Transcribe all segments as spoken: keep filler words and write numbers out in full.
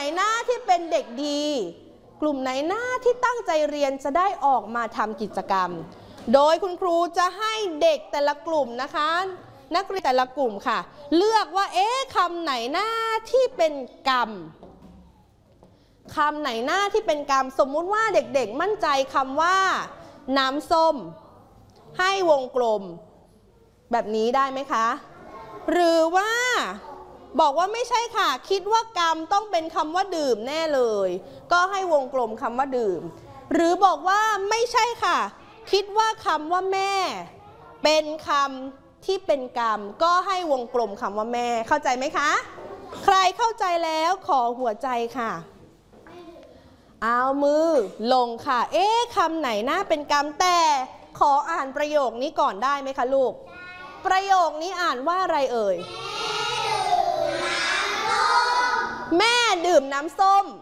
หน้าที่เป็นเด็กดีกลุ่มไหนหน้าที่ตั้งใจเรียนจะได้ออกมาทำกิจกรรมโดยคุณครูจะให้เด็กแต่ละกลุ่มนะคะนักเรียนแต่ละกลุ่มค่ะเลือกว่าเอ๊ะคำไหนหน้าที่เป็นกรรมคำไหนหน้าที่เป็นกรรมสมมุติว่าเด็กๆมั่นใจคำว่าน้ำส้มให้วงกลมแบบนี้ได้ไหมคะหรือว่าบอกว่าไม่ใช่ค่ะคิดว่ากรรมต้องเป็นคำว่าดื่มแน่เลยก็ให้วงกลมคำว่าดื่มหรือบอกว่าไม่ใช่ค่ะคิดว่าคำว่าแม่เป็นคำที่เป็นกรรมก็ให้วงกลมคำว่าแม่เข้าใจไหมคะใครเข้าใจแล้วขอหัวใจค่ะเอามือลงค่ะเอ๊ะคำไหนน่าเป็นกรรมแต่ขออ่านประโยคนี้ก่อนได้ไหมคะลูกประโยคนี้อ่านว่าอะไรเอ่ยแม่ดื่มน้ำส้ม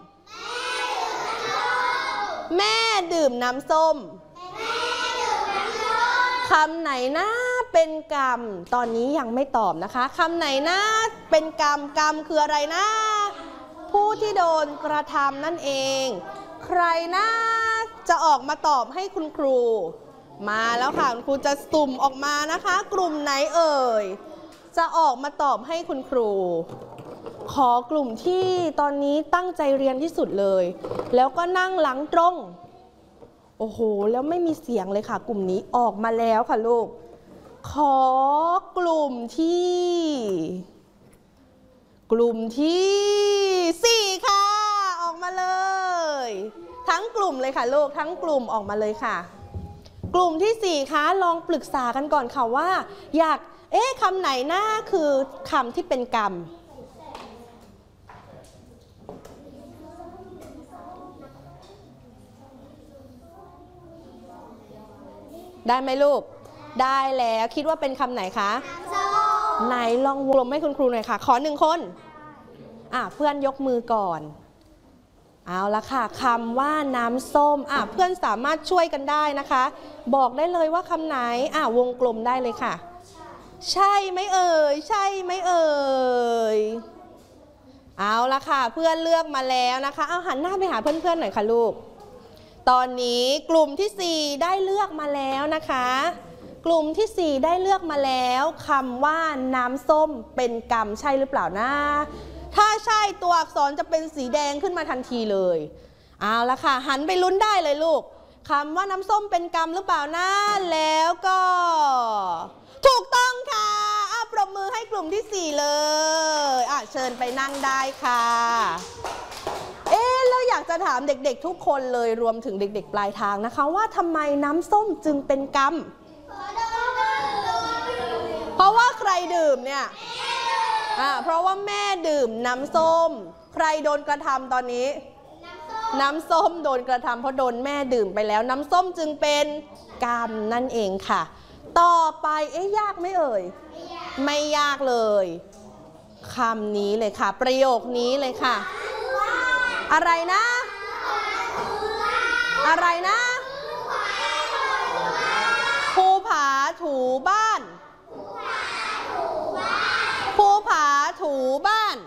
แม่ดื่มน้ำส้มคำไหนน่าเป็นกรรมตอนนี้ยังไม่ตอบนะคะคำไหนน่าเป็นกรรมกรรมคืออะไรนะผู้ที่โดนกระทำนั่นเองใครน่าจะออกมาตอบให้คุณครูมาแล้วค่ะคุณครูจะสุ่มออกมานะคะกลุ่มไหนเอ่ยจะออกมาตอบให้คุณครูขอกลุ่มที่ตอนนี้ตั้งใจเรียนที่สุดเลยแล้วก็นั่งหลังตรงโอ้โหแล้วไม่มีเสียงเลยค่ะกลุ่มนี้ออกมาแล้วค่ะลูกขอกลุ่มที่กลุ่มที่สี่ค่ะออกมาเลยทั้งกลุ่มเลยค่ะลูกทั้งกลุ่มออกมาเลยค่ะกลุ่มที่สี่คะลองปรึกษากันก่อนค่ะว่าอยากเอ๊ะคำไหนน่าคือคำที่เป็นกรรมได้ไหมลูกได้แล้วคิดว่าเป็นคำไหนคะไหนลองวงให้คุณครูหน่อยค่ะขอหนึ่งคนอ่ะเพื่อนยกมือก่อนเอาละค่ะคำว่าน้ำส้มอ่ะเพื่อนสามารถช่วยกันได้นะคะบอกได้เลยว่าคำไหนอ่ะวงกลมได้เลยค่ะใช่ไหมเอ่ยใช่ไหมเอ่ยเอาละค่ะเพื่อนเลือกมาแล้วนะคะเอาหันหน้าไปหาเพื่อนๆหน่อยค่ะลูกตอนนี้กลุ่มที่สี่ได้เลือกมาแล้วนะคะกลุ่มที่สี่ได้เลือกมาแล้วคำว่าน้ำส้มเป็นกรรมใช่หรือเปล่านะถ้าใช่ตัวอักษรจะเป็นสีแดงขึ้นมาทันทีเลยเอาละค่ะหันไปลุ้นได้เลยลูกคำว่าน้ำส้มเป็นกรรมหรือเปล่านะแล้วก็ถูกต้องค่ะอ่ะปรบมือให้กลุ่มที่สี่เลยอ่ะเชิญไปนั่งได้ค่ะเอ๊ะแล้วอยากจะถามเด็กๆทุกคนเลยรวมถึงเด็กๆปลายทางนะคะว่าทำไมน้ำส้มจึงเป็นกรรมเพราะว่าใครดื่มเนี่ยอ่าเพราะว่าแม่ดื่มน้ำส้มใครโดนกระทำตอนนี้น้ำส้มโดนกระทำเพราะโดนแม่ดื่มไปแล้วน้ำส้มจึงเป็นกรรมนั่นเองค่ะต่อไปเอ๊ะยากไหมเอ่ยไม่ยากเลยคำนี้เลยค่ะประโยคนี้เลยค่ะอะไรนะอะไรนะภูผาถูบ้านภูผาถูบ้าน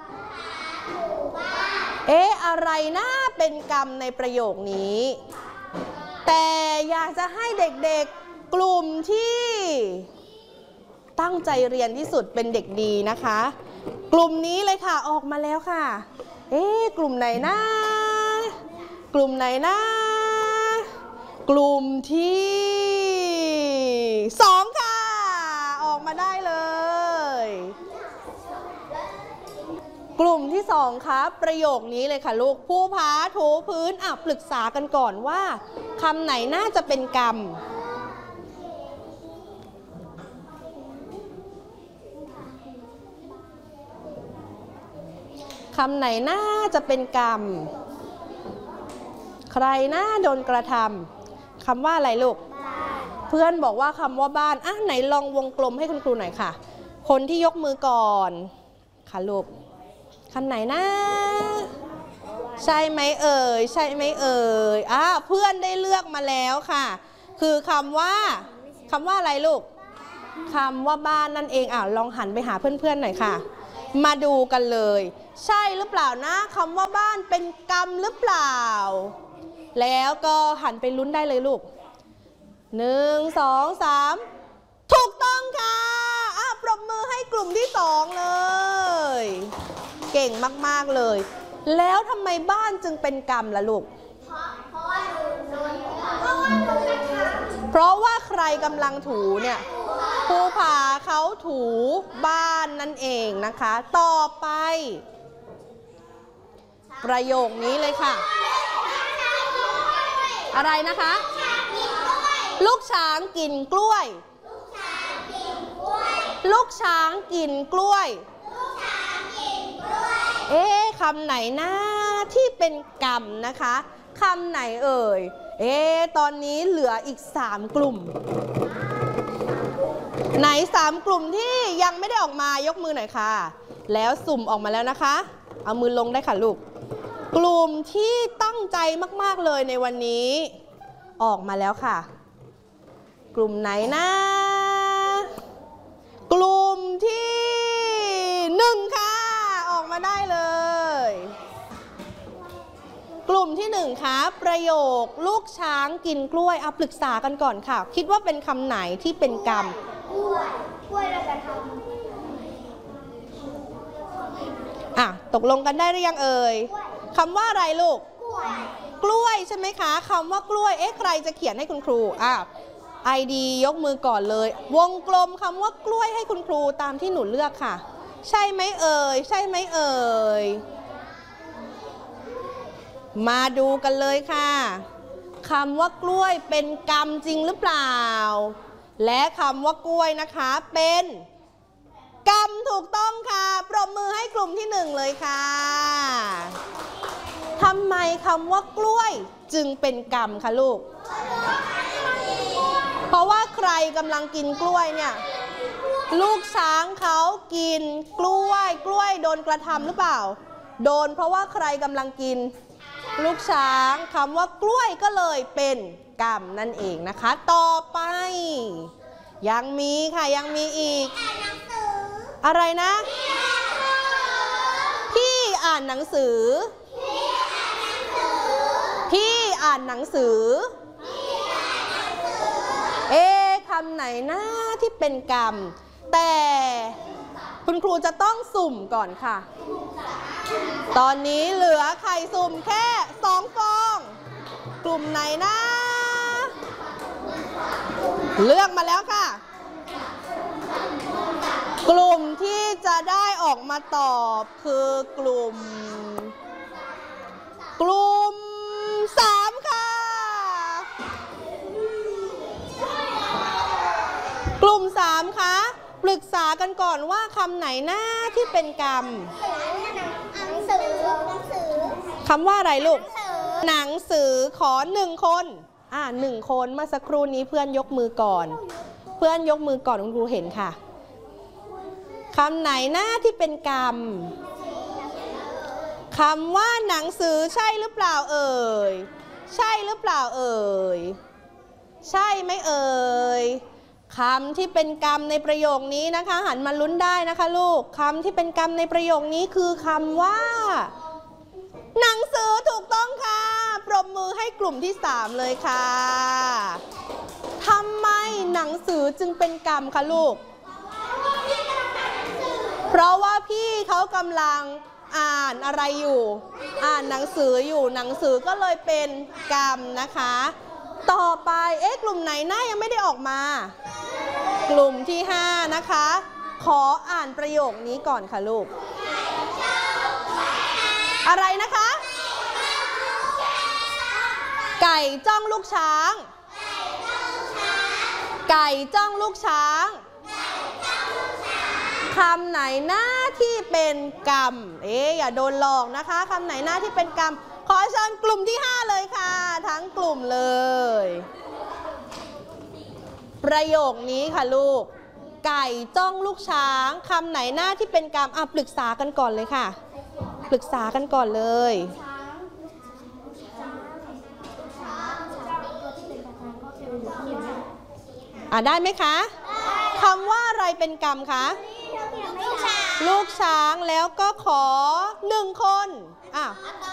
เอ๊ะอะไรนะเป็นกรรมในประโยคนี้แต่อยากจะให้เด็กๆกลุ่มที่ตั้งใจเรียนที่สุดเป็นเด็กดีนะคะกลุ่มนี้เลยค่ะออกมาแล้วค่ะเอ๊ะกลุ่มไหนนะกลุ่มไหนนะกลุ่มที่สองค่ะออกมาได้เลยกลุ่มที่สองครับประโยคนี้เลยค่ะลูกภูผาถูพื้นอ่ะปรึกษากันก่อนว่าคำไหนน่าจะเป็นกรรมคำไหนน่าจะเป็นกรรมใครน่าโดนกระทำคำว่าอะไรลูกเพื่อนบอกว่าคำว่าบ้านอ่ะไหนลองวงกลมให้คุณครูหน่อยค่ะคนที่ยกมือก่อนค่ะลูกคำไหนนะใช่ไหมเอ่ยใช่ไหมเอ่ยอ่ะเพื่อนได้เลือกมาแล้วค่ะคือคำว่าคำว่าอะไรลูกคำว่าบ้านนั่นเองอ่ะลองหันไปหาเพื่อนๆหน่อยค่ะมาดูกันเลยใช่หรือเปล่านะคำว่าบ้านเป็นกรรมหรือเปล่าแล้วก็หันไปลุ้นได้เลยลูกหนึ่งสองสามถูกต้องค่ะอ่ะปรบมือให้กลุ่มที่สองเลยเก่งมากๆเลยแล้วทำไมบ้านจึงเป็นกรรมล่ะลูกเพราะว่าใครกำลังถูเนี่ยภูผาเขาถูบ้านนั่นเองนะคะต่อไปประโยคนี้เลยค่ะอะไรนะคะลูกช้างกินกล้วยลูกช้างกินกล้วยเอ๊ะคำไหนนะที่เป็นกรรมนะคะคำไหนเอ่ยเอ๊ะตอนนี้เหลืออีกสามกลุ่มไหนสามกลุ่มที่ยังไม่ได้ออกมายกมือหน่อยค่ะแล้วสุ่มออกมาแล้วนะคะเอามือลงได้ค่ะลูกกลุ่มที่ตั้งใจมากๆเลยในวันนี้ออกมาแล้วค่ะกลุ่มไหนนะกลุ่มที่หนึ่งค่ะออกมาได้เลยกลุ่มที่หนึ่งค่ะประโยคลูกช้างกินกล้วยเอาปรึกษากันก่อนค่ะคิดว่าเป็นคำไหนที่เป็นกรรมกล้วยกล้วยเราจะทำอ่ะตกลงกันได้หรือยังเอ่ยคำว่าอะไรลูกกล้วยกล้วยใช่ไหมคะคำว่ากล้วยเอ๊ะใครจะเขียนให้คุณครูอ่ะไอดียกมือก่อนเลยวงกลมคำว่ากล้วยให้คุณครูตามที่หนูเลือกค่ะใช่ไหมเอ่ยใช่ไหมเอ่ยมาดูกันเลยค่ะคำว่ากล้วยเป็นกรรมจริงหรือเปล่าและคำว่ากล้วยนะคะเป็นกรรมถูกต้องค่ะปรบมือให้กลุ่มที่หนึ่งเลยค่ะทำไมคำว่ากล้วยจึงเป็นกรรมคะลูกเพราะว่าใครกำลังกินกล้วยเนี่ยลูกช้างเขากินกล้วยกล้วยโดนกระทำหรือเปล่าโดนเพราะว่าใครกำลังกินลูกช้างคำว่ากล้วยก็เลยเป็นกรรมนั่นเองนะคะต่อไปยังมีค่ะยังมีอีกอะไรนะพี่อ่านหนังสือพี่อ่านหนังสือเอ๊ะคำไหนนะที่เป็นกรรมแต่คุณครูจะต้องสุ่มก่อนค่ะตอนนี้เหลือไข่สุ่มแค่สองฟองกลุ่มไหนนะเลือกมาแล้วค่ะกลุ่มที่จะได้ออกมาตอบคือกลุ่มกลุ่มสามค่ะกลุ่มสามคะปรึกษากันก่อนว่าคำไหนหน้าที่เป็นกรรมหนังสือคำว่าอะไรลูกหนังสือขอหนึ่งคนอ่าหนึ่งคนเมื่อสักครู่นี้เพื่อนยกมือก่อนเพื่อนยกมือก่อนคุณครูเห็นค่ะคำไหนหน้าที่เป็นกรรมคำว่าหนังสือใช่หรือเปล่าเอ่ยใช่หรือเปล่าเอ่ยใช่ไหมเอ่ยคำที่เป็นกรรมในประโยคนี้นะคะหันมาลุ้นได้นะคะลูกคำที่เป็นกรรมในประโยคนี้คือคำว่าหนังสือถูกต้องค่ะปรบมือให้กลุ่มที่สามเลยค่ะทำไมหนังสือจึงเป็นกรรมคะลูกเพราะว่าพี่เขากำลังอ่านอะไรอยู่อ่านหนังสืออยู่หนังสือก็เลยเป็นกรรมนะคะต่อไปเอ๊ะกลุ่มไหนหน้ายังไม่ได้ออกมากลุ่มที่ห้านะคะขออ่านประโยคนี้ก่อนค่ะลูกอะไรนะคะไก่จ้องลูกช้างไก่จ้องลูกช้างคำไหนหน้าที่เป็นกรรมเอ๊ะอย่าโดนหลอกนะคะคำไหนหน้าที่เป็นกรรมขอเชิญกลุ่มที่ห้าเลยค่ะทั้งกลุ่มเลยประโยคนี้ค่ะลูกไก่จ้องลูกช้างคำไหนหน้าที่เป็นกรรมอ่ะปรึกษากันก่อนเลยค่ะปรึกษากันก่อนเลยอ่ะได้ไหมคะคำว่าอะไรเป็นกรรมคะลูกช้างลูกช้างแล้วก็ขอหนึ่งคนอ่ะ